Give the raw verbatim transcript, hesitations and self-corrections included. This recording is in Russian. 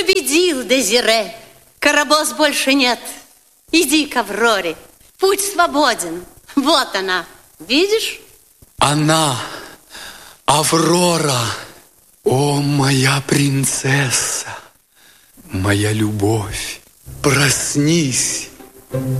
победил Дезире. Карабос больше нет. Иди к Авроре. Путь свободен. Вот она. Видишь? Она, Аврора. О, моя принцесса, моя любовь, проснись.